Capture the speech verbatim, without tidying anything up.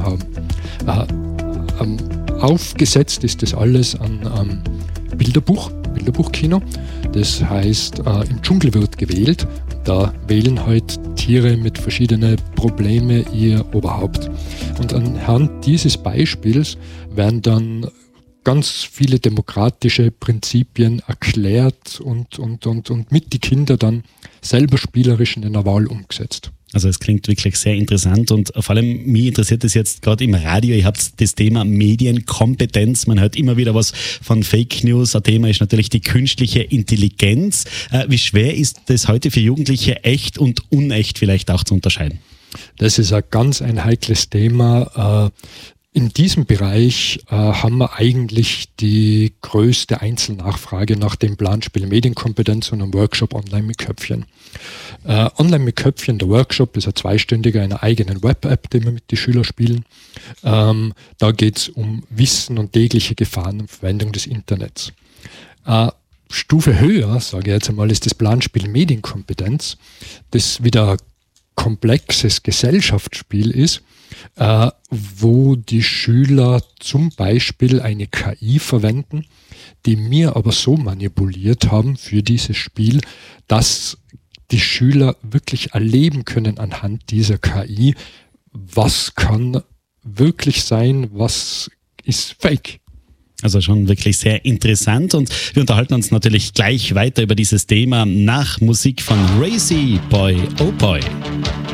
haben. Äh, ähm, aufgesetzt ist das alles an ähm, Bilderbuch, Bilderbuchkino. Das heißt, äh, im Dschungel wird gewählt. Da wählen halt Tiere mit verschiedenen Problemen ihr Oberhaupt. Und anhand dieses Beispiels werden dann ganz viele demokratische Prinzipien erklärt und, und, und, und mit die Kinder dann selber spielerisch in einer Wahl umgesetzt. Also es klingt wirklich sehr interessant und vor allem mich interessiert es jetzt gerade im Radio, ihr habt das Thema Medienkompetenz, man hört immer wieder was von Fake News, ein Thema ist natürlich die künstliche Intelligenz. Wie schwer ist das heute für Jugendliche echt und unecht vielleicht auch zu unterscheiden? Das ist ein ganz ein heikles Thema. In diesem Bereich äh, haben wir eigentlich die größte Einzelnachfrage nach dem Planspiel Medienkompetenz und einem Workshop Online mit Köpfchen. Äh, Online mit Köpfchen, der Workshop ist ein zweistündiger, einer eigenen Web-App, den wir mit den Schülern spielen. Ähm, da geht es um Wissen und tägliche Gefahren und Verwendung des Internets. Äh, Stufe höher, sage ich jetzt einmal, ist das Planspiel Medienkompetenz, das wieder ein komplexes Gesellschaftsspiel ist, Äh, wo die Schüler zum Beispiel eine K I verwenden, die wir aber so manipuliert haben für dieses Spiel, dass die Schüler wirklich erleben können anhand dieser K I, was kann wirklich sein, was ist Fake. Also schon wirklich sehr interessant und wir unterhalten uns natürlich gleich weiter über dieses Thema nach Musik von Racy Boy Oh Boy.